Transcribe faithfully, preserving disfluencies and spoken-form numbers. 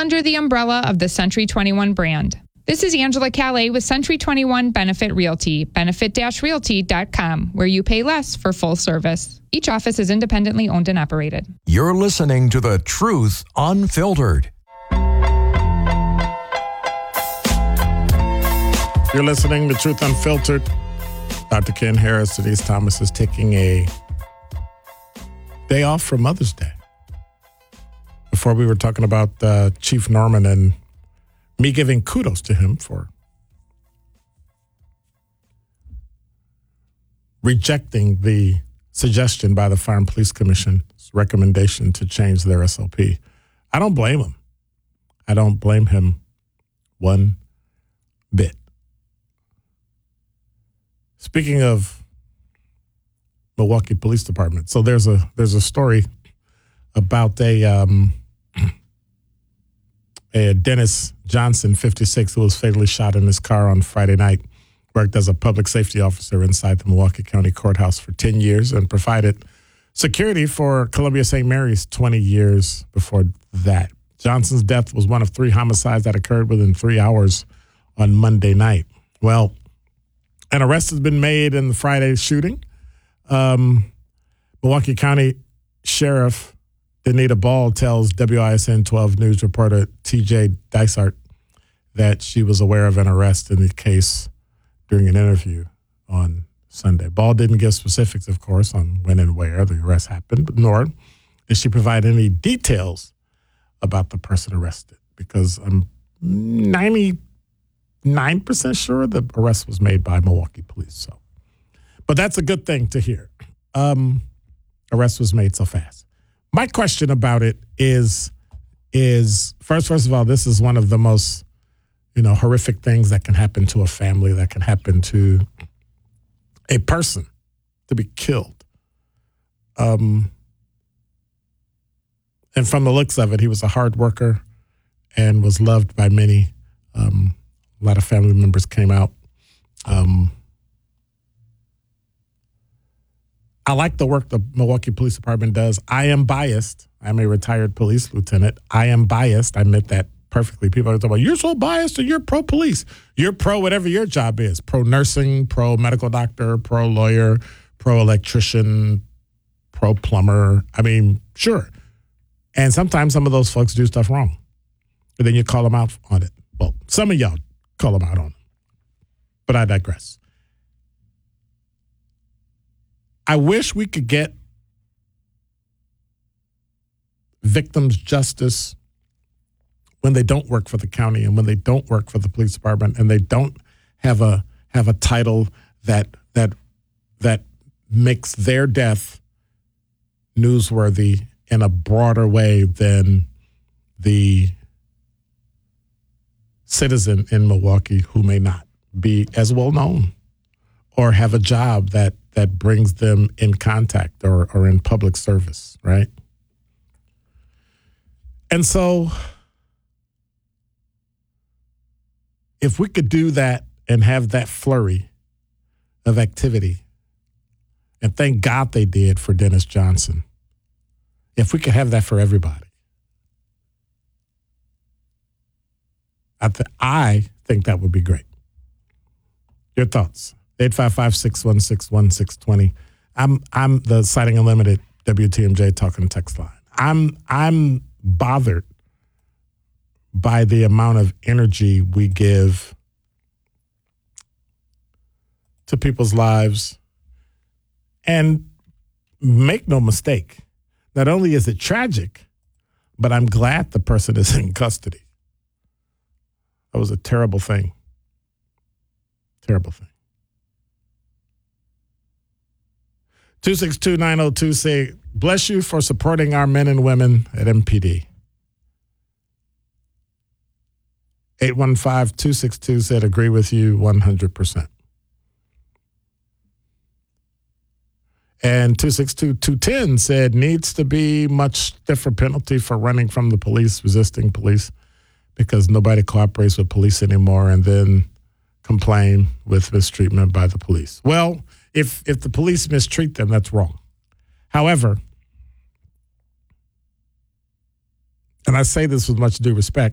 under the umbrella of the Century twenty-one brand. This is Angela Calais with Century twenty-one Benefit Realty, benefit dash realty dot com, where you pay less for full service. Each office is independently owned and operated. You're listening to The Truth Unfiltered. You're listening to Truth Unfiltered. Doctor Ken Harris, Denise Thomas is taking a day off for Mother's Day. Before we were talking about uh, Chief Norman and me giving kudos to him for rejecting the suggestion by the Fire and Police Commission's recommendation to change their S O P. I don't blame him. I don't blame him one bit. Speaking of Milwaukee Police Department, so there's a there's a story about a um, a Dennis Johnson, fifty-six, who was fatally shot in his car on Friday night. Worked as a public safety officer inside the Milwaukee County Courthouse for ten years and provided security for Columbia Saint Mary's twenty years before that. Johnson's death was one of three homicides that occurred within three hours on Monday night. Well, an arrest has been made in the Friday shooting. Um, Milwaukee County Sheriff Danita Ball tells W I S N twelve News reporter T J Dysart that she was aware of an arrest in the case during an interview on Sunday. Ball didn't give specifics, of course, on when and where the arrest happened, nor did she provide any details about the person arrested, because I'm ninety-nine percent sure the arrest was made by Milwaukee police. So, but that's a good thing to hear. Um, arrest was made so fast. My question about it is, is first, first of all, this is one of the most, you know, horrific things that can happen to a family, that can happen to a person, to be killed. Um, and from the looks of it, he was a hard worker and was loved by many. Um, a lot of family members came out. Um, I like the work the Milwaukee Police Department does. I am biased. I'm a retired police lieutenant. I am biased. I admit that perfectly. People are talking about, you're so biased and you're pro-police. You're pro whatever your job is. Pro-nursing, pro-medical doctor, pro-lawyer, pro-electrician, pro-plumber. I mean, sure. And sometimes some of those folks do stuff wrong. And then you call them out on it. Well, some of y'all call them out on it. But I digress. I wish we could get victims justice when they don't work for the county and when they don't work for the police department and they don't have a have a title that that that makes their death newsworthy in a broader way than the citizen in Milwaukee who may not be as well known or have a job that that brings them in contact or, or in public service, right? And so if we could do that and have that flurry of activity, and thank God they did for Dennis Johnson, if we could have that for everybody, I, th- I think that would be great. Your thoughts? eight five five, six one six, one six two zero. I'm I'm the Citing Unlimited W T M J talking text line. I'm I'm bothered by the amount of energy we give to people's lives. And make no mistake, not only is it tragic, but I'm glad the person is in custody. That was a terrible thing. Terrible thing. two six two nine oh two say, bless you for supporting our men and women at M P D. eight one five, two six two said, agree with you one hundred percent. And two six two, two ten said, needs to be much stiffer penalty for running from the police, resisting police, because nobody cooperates with police anymore and then complain with mistreatment by the police. Well, If if the police mistreat them, that's wrong. However, and I say this with much due respect,